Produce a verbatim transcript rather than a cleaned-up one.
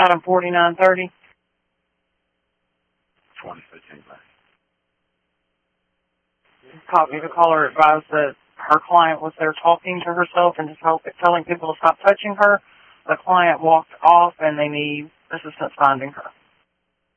Item forty-nine thirty. twenty fifteen back. Copy the caller advised that her client was there talking to herself and just help, telling people to stop touching her. The client walked off and they need assistance finding her.